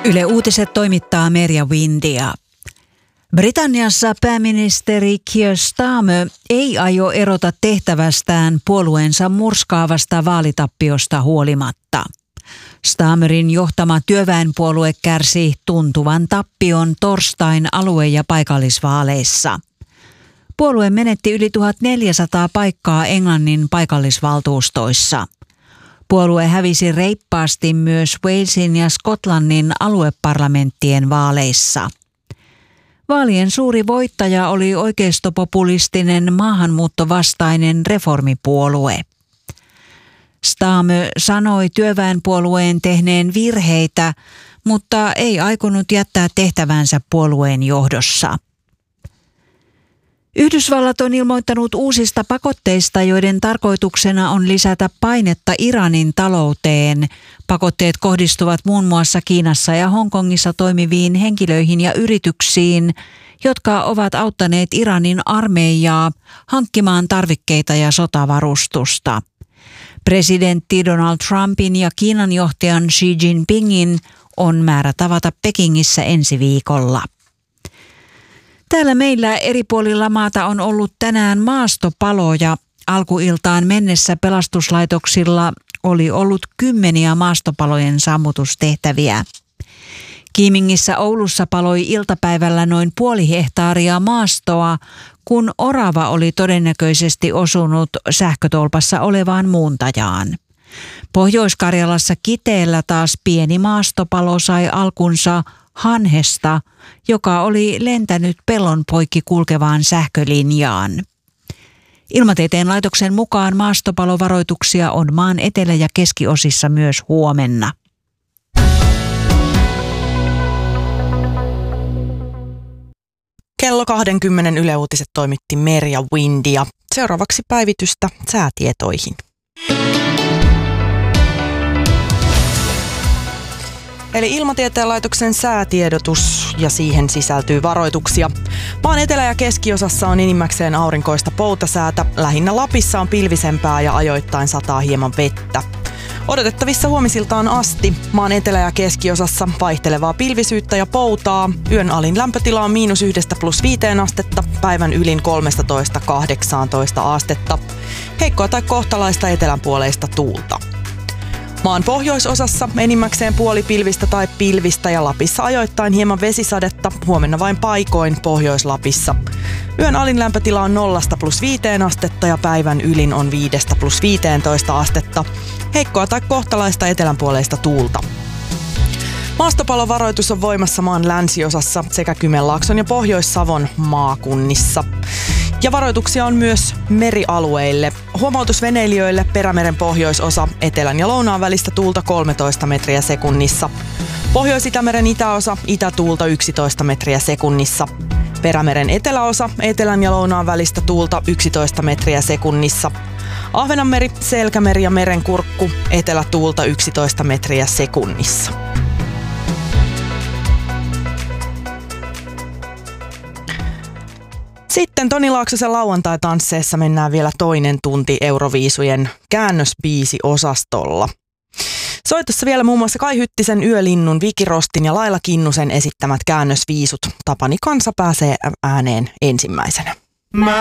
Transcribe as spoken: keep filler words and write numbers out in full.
Yle Uutiset toimittaa Merja Windia. Britanniassa pääministeri Keir Starmer ei aio erota tehtävästään puolueensa murskaavasta vaalitappiosta huolimatta. Starmerin johtama työväenpuolue kärsi tuntuvan tappion torstain alue- ja paikallisvaaleissa. Puolue menetti yli tuhatneljäsataa paikkaa Englannin paikallisvaltuustoissa. Puolue hävisi reippaasti myös Walesin ja Skotlannin alueparlamenttien vaaleissa. Vaalien suuri voittaja oli oikeistopopulistinen maahanmuuttovastainen reformipuolue. Starmer sanoi työväenpuolueen tehneen virheitä, mutta ei aikonut jättää tehtävänsä puolueen johdossa. Yhdysvallat on ilmoittanut uusista pakotteista, joiden tarkoituksena on lisätä painetta Iranin talouteen. Pakotteet kohdistuvat muun muassa Kiinassa ja Hongkongissa toimiviin henkilöihin ja yrityksiin, jotka ovat auttaneet Iranin armeijaa hankkimaan tarvikkeita ja sotavarustusta. Presidentti Donald Trumpin ja Kiinan johtajan Xi Jinpingin on määrä tavata Pekingissä ensi viikolla. Täällä meillä eri puolilla maata on ollut tänään maastopaloja. Alkuiltaan mennessä pelastuslaitoksilla oli ollut kymmeniä maastopalojen sammutustehtäviä. Kiimingissä Oulussa paloi iltapäivällä noin puoli hehtaaria maastoa, kun orava oli todennäköisesti osunut sähkötolpassa olevaan muuntajaan. Pohjois-Karjalassa Kiteellä taas pieni maastopalo sai alkunsa hanhesta, joka oli lentänyt pellon poikki kulkevaan sähkölinjaan. Ilmatieteen laitoksen mukaan maastopalovaroituksia on maan etelä- ja keskiosissa myös huomenna. Kello kaksikymmentä Yle Uutiset toimitti Merja Windia. Seuraavaksi päivitystä säätietoihin. Eli Ilmatieteen laitoksen säätiedotus ja siihen sisältyy varoituksia. Maan etelä- ja keskiosassa on enimmäkseen aurinkoista poutasäätä. Lähinnä Lapissa on pilvisempää ja ajoittain sataa hieman vettä. Odotettavissa huomisiltaan asti maan etelä- ja keskiosassa vaihtelevaa pilvisyyttä ja poutaa. Yön alin lämpötila on miinus yhdestä plus viiteen astetta, päivän ylin kolmestatoista kahdeksaantoista astetta. Heikkoa tai kohtalaista etelänpuoleista tuulta. Maan pohjoisosassa enimmäkseen puoli pilvistä tai pilvistä ja Lapissa ajoittain hieman vesisadetta, huomenna vain paikoin Pohjois-Lapissa. Yön alin lämpötila on nollasta plus viiteen astetta ja päivän ylin on viidestä plus viiteentoista astetta. Heikkoa tai kohtalaista etelänpuoleista tuulta. Maastopalovaroitus on voimassa maan länsiosassa sekä Kymenlaakson ja Pohjois-Savon maakunnissa. Ja varoituksia on myös merialueille. Huomautus veneilijöille Perämeren pohjoisosa, etelän ja lounaan välistä tuulta kolmetoista metriä sekunnissa. Pohjois-Itämeren itäosa, itätuulta yksitoista metriä sekunnissa. Perämeren eteläosa, etelän ja lounaan välistä tuulta yksitoista metriä sekunnissa. Ahvenanmeri, Selkämeri ja Merenkurkku, etelätuulta yksitoista metriä sekunnissa. Sitten Toni Laaksosen lauantai-tansseessa mennään vielä toinen tunti Euroviisujen käännösbiisi-osastolla. Soitossa vielä muun muassa Kai Hyttisen, Yölinnun, Viki Rostin ja Laila Kinnusen esittämät käännösviisut. Tapani Kansa pääsee ääneen ensimmäisenä. Mä